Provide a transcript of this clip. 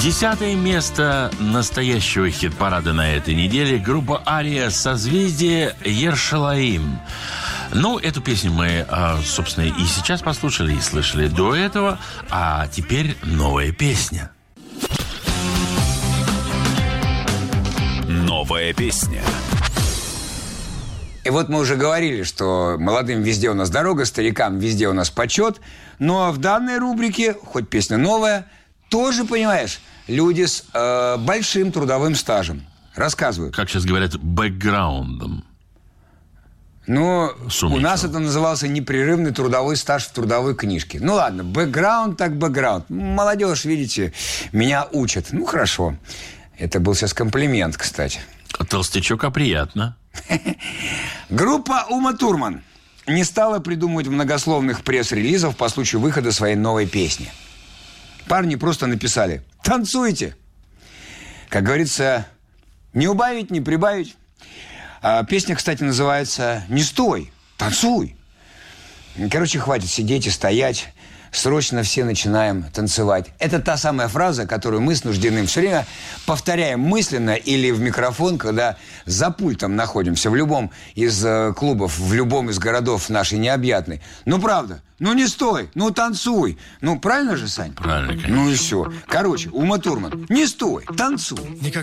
10 место настоящего хит-парада на этой неделе. Группа «Ария», «Созвездие», «Ершалаим». Ну, эту песню мы, собственно, и сейчас послушали, и слышали до этого. А теперь новая песня. Новая песня. И вот мы уже говорили, что молодым везде у нас дорога, старикам везде у нас почет. Но в данной рубрике, хоть песня новая, тоже, понимаешь, люди с большим трудовым стажем. Рассказывают. Как сейчас говорят, бэкграундом. Ну, Сумничал. у нас это назывался непрерывный трудовой стаж в трудовой книжке. Ну, ладно, бэкграунд так бэкграунд. Молодежь, видите, меня учат. Ну, хорошо. Это был сейчас комплимент, кстати. Толстячок, а приятно. Группа Ума Турман не стала придумывать многословных пресс-релизов по случаю выхода своей новой песни. Парни просто написали «Танцуйте!». Как говорится, не убавить, не прибавить. Песня, кстати, называется «Не стой, танцуй». Короче, хватит сидеть и стоять. Срочно все начинаем танцевать. Это та самая фраза, которую мы с Нуждиным все время повторяем мысленно или в микрофон, когда за пультом находимся в любом из клубов, в любом из городов нашей необъятной. Ну, правда. Ну, не стой. Ну, танцуй. Ну, правильно же, Сань? Правильно, конечно. Ну, и все. Короче, Ума Турман. Не стой, танцуй. Никогда